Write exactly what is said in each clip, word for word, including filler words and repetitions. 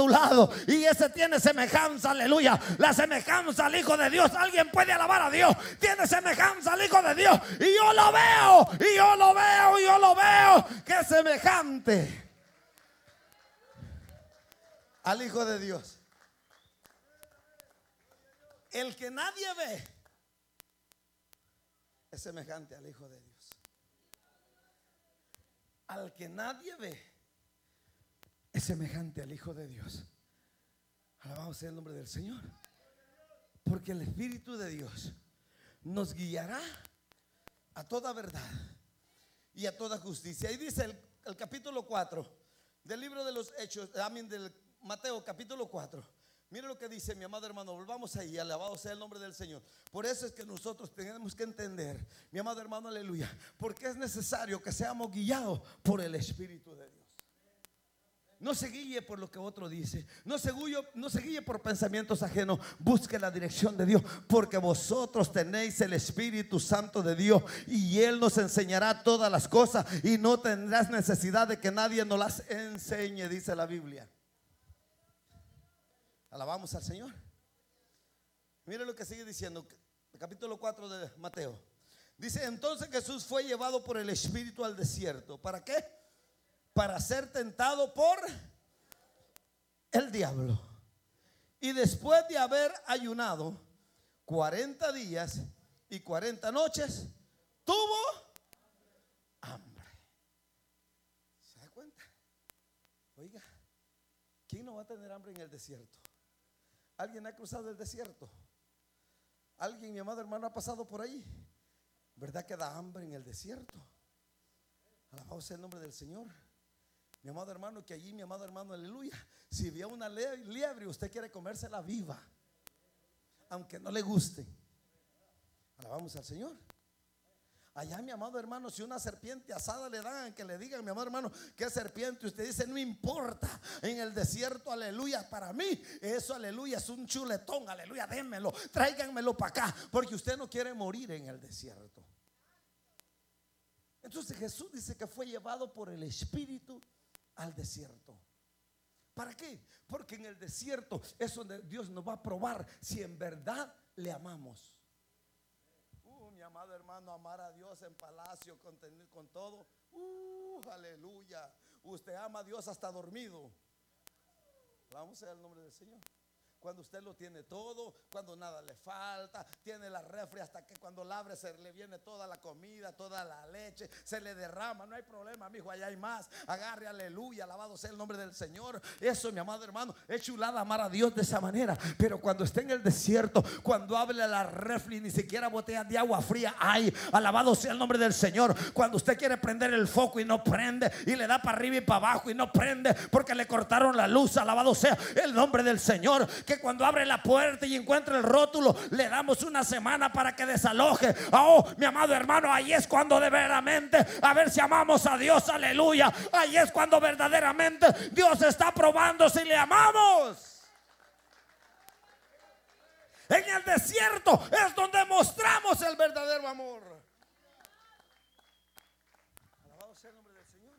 tu lado y ese tiene semejanza, aleluya, la semejanza al Hijo de Dios. Alguien puede alabar a Dios, tiene semejanza al Hijo de Dios, y yo lo veo, y yo lo veo, y yo lo veo, que es semejante al Hijo de Dios. El que nadie ve es semejante al Hijo de Dios. Al que nadie ve es semejante al Hijo de Dios. Alabado sea el nombre del Señor. Porque el Espíritu de Dios nos guiará a toda verdad y a toda justicia. Y dice el, el capítulo cuatro del libro de los Hechos, amén, del Mateo capítulo cuatro. Mire lo que dice, mi amado hermano. Volvamos ahí, alabado sea el nombre del Señor. Por eso es que nosotros tenemos que entender, mi amado hermano, aleluya, porque es necesario que seamos guiados por el Espíritu de Dios. No se guíe por lo que otro dice, no se guíe, no se guíe por pensamientos ajenos. Busque la dirección de Dios, porque vosotros tenéis el Espíritu Santo de Dios, y Él nos enseñará todas las cosas, y no tendrás necesidad de que nadie nos las enseñe, dice la Biblia. Alabamos al Señor. Mire lo que sigue diciendo, capítulo cuatro de Mateo. Dice: entonces Jesús fue llevado por el Espíritu al desierto. ¿Para qué? Para ser tentado por el diablo. Y después de haber ayunado cuarenta días y cuarenta noches, tuvo hambre. ¿Se da cuenta? Oiga, ¿quién no va a tener hambre en el desierto? ¿Alguien ha cruzado el desierto? ¿Alguien, mi amado hermano, ha pasado por ahí? ¿Verdad que da hambre en el desierto? Alabado sea el nombre del Señor. Mi amado hermano, que allí, mi amado hermano, aleluya, si ve una liebre, usted quiere comérsela viva, aunque no le guste. Alabamos al Señor. Allá, mi amado hermano, si una serpiente asada le dan, que le digan, mi amado hermano, que es serpiente, usted dice: no importa, en el desierto, aleluya, para mí eso, aleluya, es un chuletón, aleluya, dénmelo, tráiganmelo para acá, porque usted no quiere morir en el desierto. Entonces Jesús dice que fue llevado por el Espíritu al desierto. ¿Para qué? Porque en el desierto es donde Dios nos va a probar si en verdad le amamos. Uh, mi amado hermano, amar a Dios en palacio, con, con todo. Uh, aleluya. Usted ama a Dios hasta dormido. Vamos a ver el nombre del Señor. Cuando usted lo tiene todo, cuando nada le falta, tiene la refri hasta que cuando la abre se le viene toda la comida, toda la leche, se le derrama, no hay problema, mi hijo, allá hay más. Agarre, aleluya, alabado sea el nombre del Señor. Eso, mi amado hermano, es chulada amar a Dios de esa manera. Pero cuando esté en el desierto, cuando hable la refri, ni siquiera botellas de agua fría hay. Alabado sea el nombre del Señor. Cuando usted quiere prender el foco y no prende, y le da para arriba y para abajo y no prende porque le cortaron la luz, alabado sea el nombre del Señor. Que cuando abre la puerta y encuentra el rótulo, le damos una semana para que desaloje. Oh, mi amado hermano, ahí es cuando de verdaderamente, a ver si amamos a Dios, aleluya. Ahí es cuando verdaderamente Dios está probando si le amamos. En el desierto es donde mostramos el verdadero amor. Alabado sea el nombre del Señor.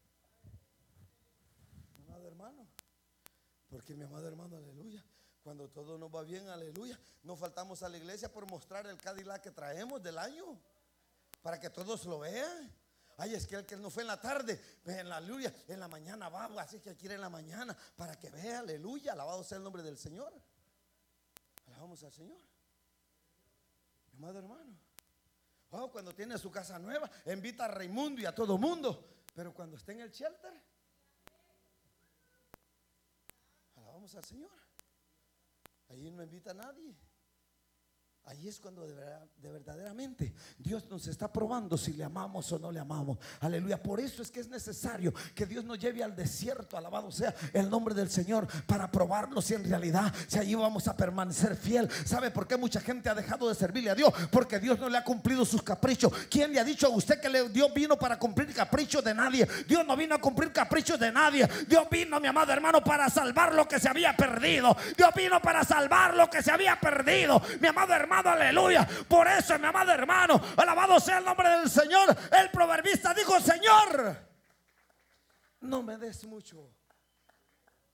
Mi amado hermano, porque mi amado hermano, aleluya, cuando todo nos va bien, aleluya, no faltamos a la iglesia por mostrar el Cadillac que traemos del año, para que todos lo vean. Ay, es que el que no fue en la tarde, en la aleluya, en la mañana va, así que quiere en la mañana, para que vea, aleluya, alabado sea el nombre del Señor. Alabamos al Señor. Mi amado hermano, oh, cuando tiene su casa nueva, invita a Raimundo y a todo mundo, pero cuando esté en el shelter, alabamos al Señor. Allí no invita a nadie. Ahí es cuando de, verdad, de verdaderamente Dios nos está probando si le amamos o no le amamos. Aleluya. Por eso es que es necesario que Dios nos lleve al desierto, alabado sea el nombre del Señor, para probarlo si en realidad, si allí vamos a permanecer fiel. ¿Sabe por qué mucha gente ha dejado de servirle a Dios? Porque Dios no le ha cumplido sus caprichos. ¿Quién le ha dicho a usted que le, Dios vino para cumplir caprichos de nadie? Dios no vino a cumplir caprichos de nadie. Dios vino, mi amado hermano, para salvar lo que se había perdido. Dios vino para salvar lo que se había perdido, mi amado hermano. Aleluya. Por eso, mi amado hermano, alabado sea el nombre del Señor, el proverbista dijo: Señor, no me des mucho,